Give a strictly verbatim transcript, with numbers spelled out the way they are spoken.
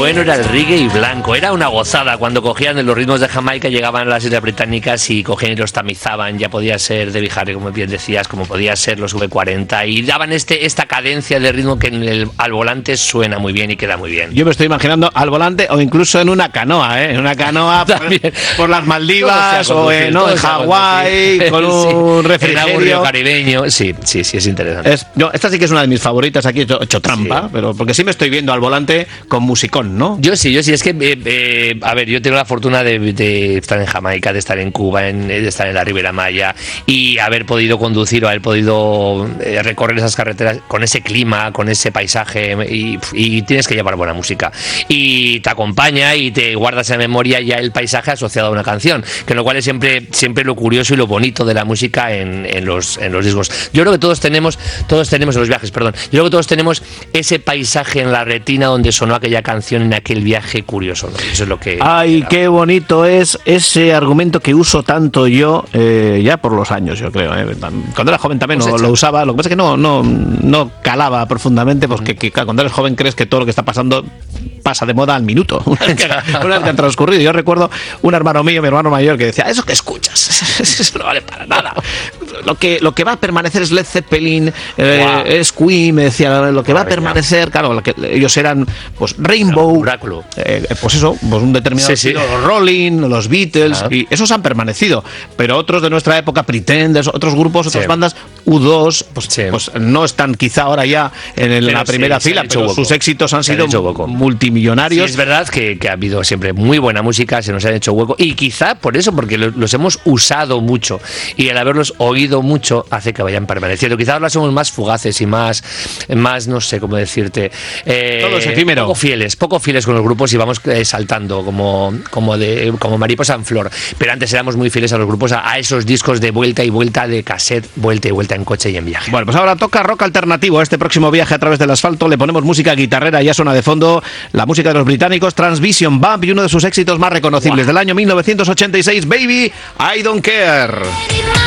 bueno era el reggae y blanco. Era una gozada cuando cogían de los ritmos de Jamaica, llegaban a las Islas Británicas y cogían y los tamizaban. Ya podía ser Debbie Harry, como bien decías, como podía ser los V cuarenta, y daban este esta cadencia de ritmo que en el, al volante suena muy bien y queda muy bien. Yo me estoy imaginando al volante o incluso en una canoa, ¿eh? En una canoa por, por las Maldivas o en, ¿no? en Hawái con un sí, refrigerio. En caribeño. Sí, sí, sí, es interesante. Es, no, esta sí que es una de mis favoritas. Aquí he hecho, he hecho trampa, sí. pero porque sí me estoy viendo al volante con musicón, ¿no? Yo sí, yo sí. Es que, eh, eh, a ver, yo tengo la fortuna de, de estar en Jamaica, de estar en Cuba, en, de estar en la Ribera Maya y haber podido conducir o haber podido eh, recorrer esas carreteras con ese clima, con ese paisaje y, y tienes que llevar buena música. Y te acompaña y te guardas en memoria ya el paisaje asociado a una canción, que lo cual es siempre, siempre lo curioso y lo bonito de la música en, en, los, en los discos. Yo creo que todos tenemos, todos tenemos en los viajes, perdón, yo creo que todos tenemos ese paisaje en la retina donde sonó aquella canción en aquel viaje curioso, ¿no? Eso es lo que... Ay, qué bonito es ese argumento que uso tanto yo, eh, ya por los años, yo creo. Eh. Cuando era joven también no, lo usaba, lo que pasa es que no, no, no calaba profundamente, porque que, que, cuando eres joven crees que todo lo que está pasando pasa de moda al minuto, una vez que, una vez que han transcurrido. Yo recuerdo un hermano mío, mi hermano mayor, que decía, eso que escuchas, eso no vale para nada. Lo que, lo que va a permanecer es Led Zeppelin, eh, wow. es Queen, me decía, lo que va a permanecer, claro, lo que, ellos eran pues Rainbow, Oráculo. Eh, pues eso, pues un determinado sí, estilo, sí. los Rolling, los Beatles, ah. y esos han permanecido, pero otros de nuestra época, Pretenders, otros grupos, otras sí. bandas, U dos, pues, sí. pues no están quizá ahora ya en el, la primera sí, fila, pero hueco. Sus éxitos han se sido han multimillonarios. Sí, es verdad que, que ha habido siempre muy buena música, se nos han hecho hueco, y quizá por eso, porque los, los hemos usado mucho, y el haberlos oído mucho hace que vayan permaneciendo. Quizá ahora somos más fugaces y más, más no sé cómo decirte, eh, todo es efímero. Poco fieles, poco fieles con los grupos y vamos eh, saltando como, como, de, como mariposa en flor. Pero antes éramos muy fieles a los grupos, a, a esos discos de vuelta y vuelta de cassette, vuelta y vuelta en coche y en viaje. Bueno, pues ahora toca rock alternativo. Este próximo viaje a través del asfalto le ponemos música guitarrera, ya suena de fondo la música de los británicos Transvision Bump y uno de sus éxitos más reconocibles wow. del año mil novecientos ochenta y seis, Baby, I Don't Care.